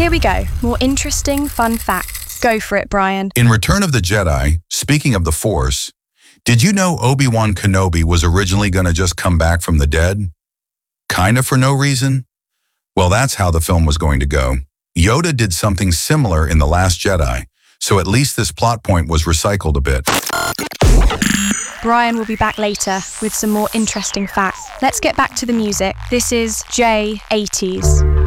Here we go. More interesting, fun facts. Go for it, Brian. In Return of the Jedi, speaking of the Force, did you know Obi-Wan Kenobi was originally going to just come back from the dead? Kind of for no reason? Well, that's how the film was going to go. Yoda did something similar in The Last Jedi, so at least this plot point was recycled a bit. Brian will be back later with some more interesting facts. Let's get back to the music. This is J80s.